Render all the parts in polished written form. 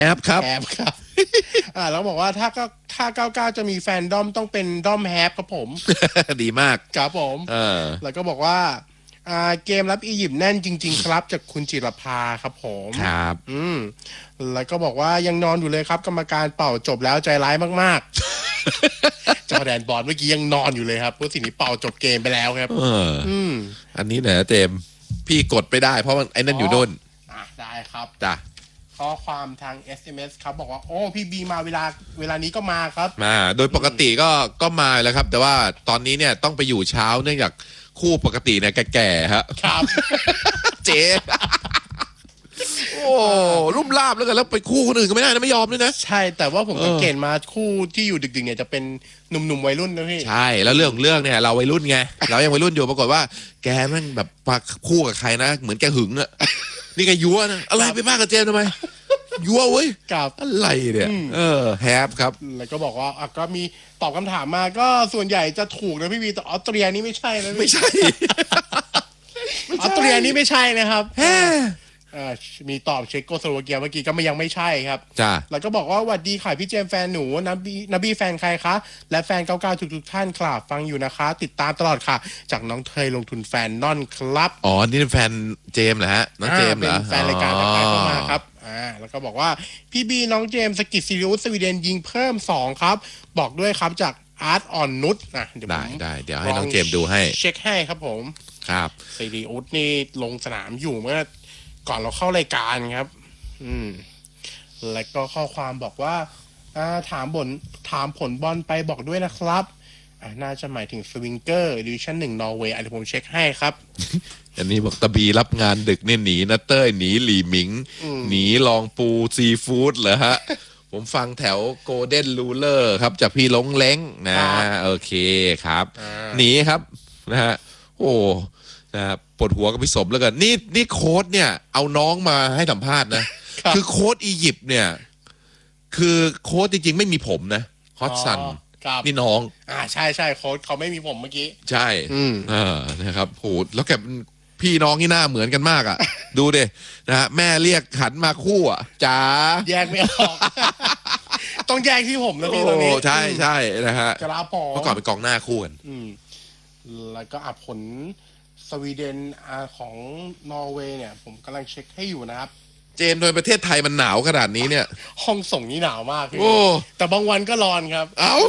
แอปครับแล้วบอกว่าถ้า99จะมีแฟนดอมต้องเป็นดอมแฮปครับผมดีมากครับผมแล้วก็บอกว่าเกมรับอียิปต์แน่นจริงๆครับจากคุณจิรภาครับผมครับแล้วก็บอกว่ายังนอนอยู่เลยครับกรรมการเป่าจบแล้วใจร้ายมากๆจอแดนบอลเมื่อกี้ยังนอนอยู่เลยครับเพราะสิ่งนี้เป่าจบเกมไปแล้วครับอันนี้เนี่ยเจมพี่กดไปได้เพราะมันไอ้นั่นอยู่โน่นได้ครับจ้ะข้อความทาง SMS ครับบอกว่าโอ้พี่บีมาเวลานี้ก็มาครับมาโดยปกติก็มาแล้วครับแต่ว่าตอนนี้เนี่ยต้องไปอยู่เช้าเนื่องจากคู่ปกติเนี่ยแก่ๆฮะครับเจ๊โอ้รุ่มลาบแล้วกันแล้วไปคู่คนอื่นก็ไม่ได้นะไม่ยอมด้วยนะใช่แต่ว่าผมสังเกตมาคู่ที่อยู่ดึกๆเนี่ยจะเป็นหนุ่มๆวัยรุ่นนะพี่ใช่แล้วเรื่องเนี่ยเราวัยรุ่นไงเรายังวัยรุ่นอยู่ปรากฏว่าแกแม่งแบบมาคู่กับใครนะเหมือนแกหึงอะนี่แกยั่วนะอะไรไปมากกับเจมทำไมยั่วเว้ยกับอะไรเนี่ยแฮปครับแล้วก็บอกว่าก็มีตอบคำถามมาก็ส่วนใหญ่จะถูกนะพี่วีแต่ออสเตรียนี่ไม่ใช่นะไม่ใช่ออสเตรียนี่ไม่ใช่นะครับมีตอบเช็กโกสโลวาเกียเมื่อกี้ก็ยังไม่ใช่ครับจ้าแล้วก็บอกว่าหวัดดีค่ะพี่เจมแฟนหนูนบีแฟนใครคะและแฟน99ทุกท่านครับฟังอยู่นะคะติดตามตลอดค่ะจากน้องเทยลงทุนแฟนนอนครับอ๋อนี่เป็นแฟนเจมเหรอฮะน้องเจมเหรอเป็นแฟนรายการทักทายเข้ามาครับแล้วก็บอกว่าพี่บีน้องเจมสกิทซิริอุสสวีเดนยิงเพิ่ม2ครับบอกด้วยครับจากอาร์ตอ่อนนุชได้เดี๋ยวให้น้องเจมดูให้เช็คให้ครับผมครับซิริอุสนี่ลงสนามอยู่เมื่อก่อนเราเข้ารายการครับแล้วก็ข้อความบอกว่าถามผลบอลไปบอกด้วยนะครับน่าจะหมายถึงสวิงเกอร์ดิวิชั่น1นอร์เวย์เดี๋ยวผมเช็คให้ครับอันนี้บอกตะบีรับงานดึกเนี่ยหนีนะเต้ยหนีหลีหมิงหนีลองปูซีฟู้ดเหรอฮะผมฟังแถวโกลเด้นรูเลอร์ครับจากพี่ลงเล้งนะโอเคครับหนีครับนะฮะโอ้นะครับปวดหัวกับพี่สมแล้วกันนี่โค้ชเนี่ยเอาน้องมาให้สัมภาษณ์นะคือโค้ชอียิปต์เนี่ยคือโค้ชจริงๆไม่มีผมนะฮอตซันนี่น้องใช่โค้ชเขาไม่มีผมเมื่อกี้ใช่นะครับโหแล้วแกพี่น้องนี่หน้าเหมือนกันมากอ่ะดูดินะฮะแม่เรียกหันมาคู่อ่ะจ๋าแยกไม่ออกต้องแยกที่ผมนะพี่ตรงนี้ใช่นะฮะกระป๋อเมื่อก่อนเป็นกองหน้าคู่กันแล้วก็ผลสวีเดนของนอร์เวย์เนี่ยผมกำลังเช็คให้อยู่นะครับเจมโดยประเทศไทยมันหนาวขนาดนี้เนี่ยห้องส่งนี่หนาวมากโอ้แต่บางวันก็ร้อนครับ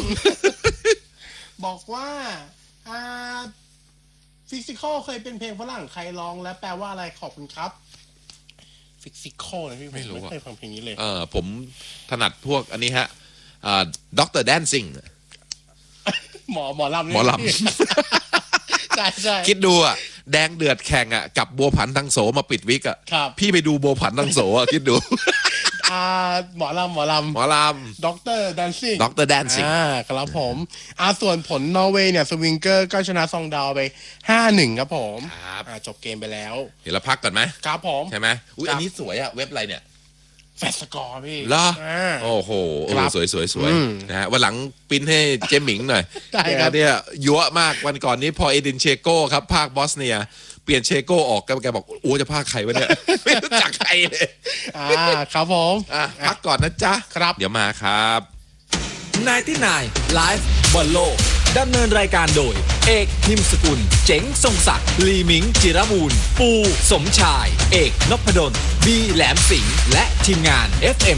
บอกว่าฟิสิคอลเคยเป็นเพลงฝรั่งใครร้องและแปลว่าอะไรขอบคุณครับฟิสิคอลนะพี่ไม่เคยฟังเพลงนี้เลยผมถนัดพวกอันนี้ฮะด็อกเตอร์แดนซิ่งหมอลำใช่คิดดูอ่ะแดงเดือดแข่งอ่ะกับบัวผันทั้งโสมาปิดวิกอ่ะพี่ไปดูบัวผันทั้งโสอ่ะคิดดูหมอลำด็อกเตอร์แดนซิ่งครับผมส่วนผลนอร์เวย์เนี่ยสวิงเกอร์ก็ชนะซองดาวไป 5-1 ครับผมจบเกมไปแล้วเดี๋ยวเราพักก่อนไหมครับผมใช่ไหมอุ้ยอันนี้สวยอ่ะเว็บอะไรเนี่ยแฟสกอร์พี่เหรอโอ้โหสวยนะฮะวันหลังปิ้นให้เจมิงหน่อยเนี่ยยั่วมากวันก่อนนี้พอเอดินเชโก้ครับภาคบอสเนียเปลี่ยนเชโก้ออกแกบอกโอ้จะภาคใครวะเนี่ยไม่รู้จักใครเลยครับผมพักก่อนนะจ๊ะครับเดี๋ยวมาครับ 99 Live บอลโลกดำเนินรายการโดยเอกนิมสกุลเจ๋งทรงศักดิ์ลีมิงจิรบูรณ์ปูสมชายเอกนพดลบีแหลมสิงห์และทีมงาน FM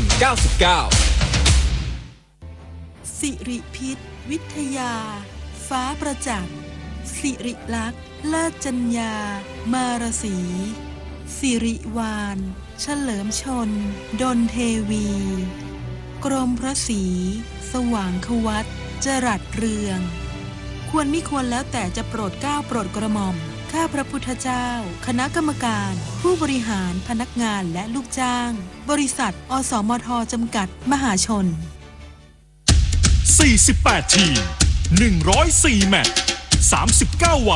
99 สิริพิษวิทยาฟ้าประจักษ์สิริลักษณ์เลิศจัญญามารสีสิริวานเฉลิมชนดลเทวีกรมพระศรีสว่างควัตจรัสเรืองควรมิควรแล้วแต่จะโปรดเกล้าโปรดกระหม่อมข้าพระพุทธเจ้าคณะกรรมการผู้บริหารพนักงานและลูกจ้างบริษัทอสมทจำกัดมหาชน 48 ทีม 104 แมตช์ 39 วัน